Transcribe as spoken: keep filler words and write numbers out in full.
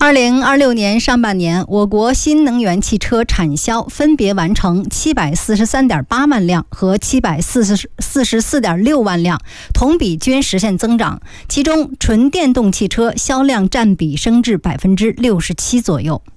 二零二六年上半年，我国新能源汽车产销分别完成七百四十三点八万辆和七百四十四点六万辆，同比均实现增长。其中，纯电动汽车销量占比升至百分之六十七左右。